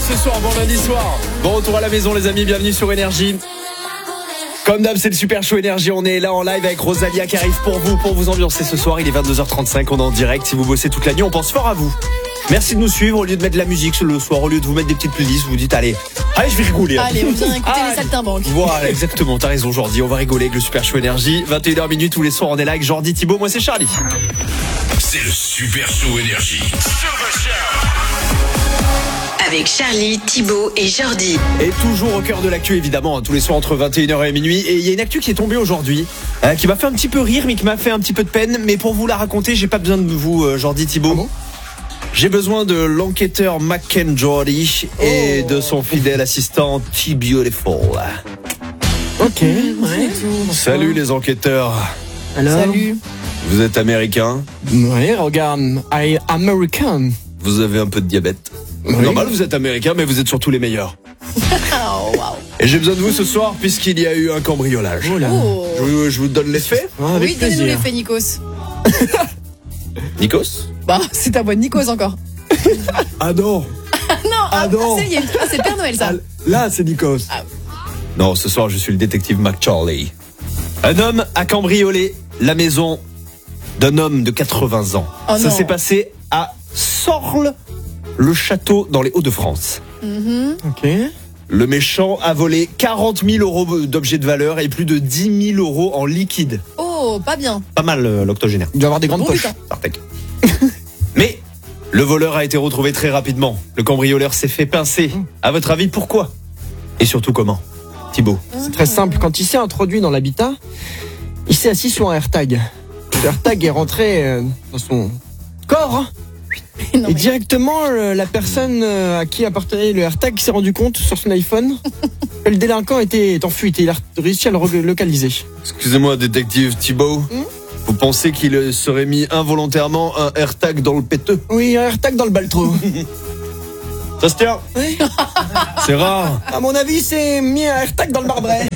ce soir, bon lundi soir. Bon retour à la maison les amis, bienvenue sur Énergie. Comme d'hab, c'est le Super Show Énergie. On est là en live avec Rosalia qui arrive pour vous ambiancer ce soir. Il est 22h35, on est en direct. Si vous bossez toute la nuit, on pense fort à vous. Merci de nous suivre. Au lieu de mettre de la musique le soir, au lieu de vous mettre des petites playlists, vous vous dites allez, je vais rigoler. Allez, on vient écouter les saltimbanques. Voilà, exactement, t'as raison Jordi. On va rigoler avec le Super Show Énergie. 21h tous les soirs, on est là avec Jordi, Thibaut, moi c'est Charlie. C'est le Super Show Énergie. Avec Charlie, Thibaut et Jordi. Et toujours au cœur de l'actu évidemment, tous les soirs entre 21h et minuit. Et il y a une actu qui est tombée aujourd'hui, qui m'a fait un petit peu rire, mais qui m'a fait un petit peu de peine. Mais pour vous la raconter, j'ai pas besoin de vous, Jordi, Thibaut. Ah bon ? J'ai besoin de l'enquêteur McEnroe et de son fidèle assistant T-Beautiful. Ok, ouais. Salut les enquêteurs. Alors ? Salut. Vous êtes américain ? Ouais, regarde, I American. Vous avez un peu de diabète ? Oui. Normal, vous êtes américain, mais vous êtes surtout les meilleurs. Oh, wow. Et j'ai besoin de vous ce soir, puisqu'il y a eu un cambriolage. Oh là. Oh. Je vous donne les faits ? Avec Oui, donnez-nous les plaisir. faits, Nikos. Nikos ? Bah, c'est ta voix de Nikos encore. Ah non. Non, c'est Père Noël ça. Là, c'est Nikos. Ah. Non, ce soir, je suis le détective McCharlie. Un homme a cambriolé la maison d'un homme de 80 ans. Oh Ça non. s'est passé à Sorles, le château dans les Hauts-de-France. Ok. Le méchant a volé 40 000 euros d'objets de valeur et plus de 10 000 euros en liquide. Oh, pas bien. Pas mal, l'octogénaire. Il doit avoir des grandes Bon poches. putain. Sartec. Mais le voleur a été retrouvé très rapidement. Le cambrioleur s'est fait pincer. À votre avis, pourquoi ? Et surtout comment ? Thibaut. C'est très simple. Quand il s'est introduit dans l'habitat, il s'est assis sur un AirTag. Le AirTag est rentré dans son corps. Non, Et mais- directement, la personne à qui appartenait le AirTag s'est rendu compte sur son iPhone que le délinquant est en fuite et il a réussi à le localiser. Excusez-moi, détective Thibaut. Vous pensez qu'il serait mis involontairement un AirTag dans le péteux ? Oui, un AirTag dans le baltro. Ça se tient ? Oui. C'est rare. À mon avis, c'est mis un AirTag dans le barbret.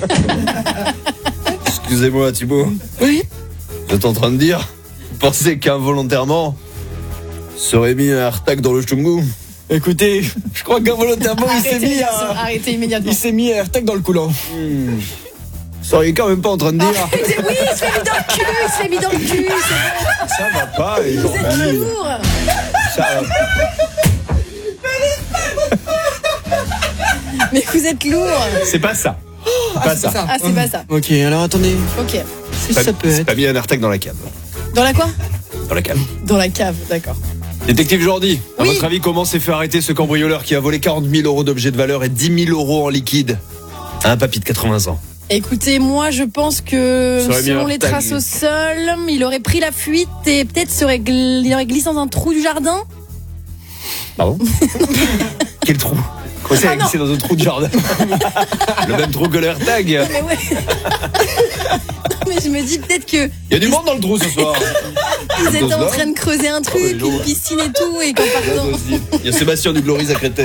Excusez-moi, Thibaut. Oui. Vous êtes en train de dire ? Vous pensez qu'involontairement serait mis un AirTag dans le chungu ? Écoutez, je crois qu'involontairement, Arrêtez immédiatement. il s'est mis un AirTag dans le coulant. Vous seriez quand même pas en train de dire Arrêtez, oui, il se l'est mis dans le cul, il se l'est mis dans le cul. ça va pas les gens. Vous êtes lourd. Ça va pas. Mais vous êtes lourd. C'est pas ça. C'est pas ça. Ah, c'est pas ça. Ok, alors attendez. Ok. Si ça peut C'est être. pas mis un AirTag dans la cave. Dans la quoi ? Dans la cave. Dans la cave, d'accord. Détective Jordi, à Oui. votre avis, comment s'est fait arrêter ce cambrioleur qui a volé 40 000 euros d'objets de valeur et 10 000 euros en liquide à un papy de 80 ans ? Écoutez, moi je pense que Ça aurait mis selon un les tag. traces au sol, il aurait pris la fuite et peut-être il aurait glissé dans un trou du jardin. Pardon ? Quel trou ? Comment ça a glissé dans un trou de jardin ? Le même trou que le AirTag. Mais ouais. Mais je me dis peut-être que Il y a du monde dans le trou ce soir. ils étaient en train de creuser un truc, mais non. une piscine et tout, et qu'en partant. Il y a Sébastien du Gloris à Créteil.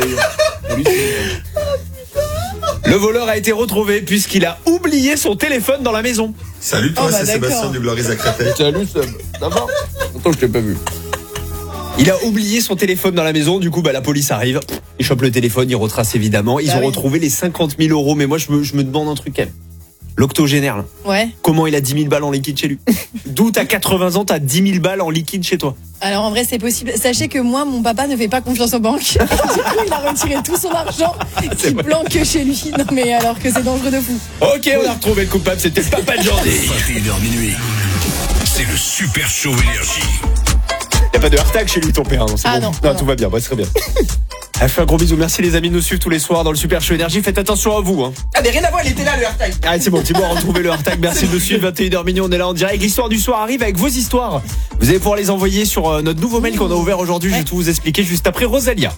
Le voleur a été retrouvé puisqu'il a oublié son téléphone dans la maison. Salut toi, Oh, bah, c'est d'accord. Sébastien du Gloris à Créteil. Salut Seb, ça va ? Attends, je t'ai pas vu. Il a oublié son téléphone dans la maison, du coup la police arrive, il chope le téléphone, il retrace évidemment, ils Bah ont oui. retrouvé les 50 000 euros, mais moi je me demande un truc quand même. L'octogénaire, là, Ouais. comment il a 10 000 balles en liquide chez lui ? D'où t'as 80 ans, t'as 10 000 balles en liquide chez toi. Alors en vrai c'est possible. Sachez que moi mon papa ne fait pas confiance aux banques. Du coup il a retiré tout son argent qu'il planque chez lui. Non mais alors que c'est dangereux de fou. Ok, on a retrouvé le coupable, c'était le papa de Jordi. 21h minuit. C'est le Super Show Énergie. Y'a pas de AirTag chez lui ton père, non, c'est Ah bon. non, Tout va bien, bah, c'est très bien. Elle fait un gros bisou, merci les amis de nous suivre tous les soirs dans le Super Show Énergie, faites attention à vous. Hein. Ah, mais rien à voir, il était là, le AirTag. Ah c'est bon, Thibaut a retrouvé le AirTag, merci de nous suivre, 21h minuit, on est là en direct. L'histoire du soir arrive avec vos histoires. Vous allez pouvoir les envoyer sur notre nouveau mail qu'on a ouvert aujourd'hui, je vais tout vous expliquer juste après Rosalia.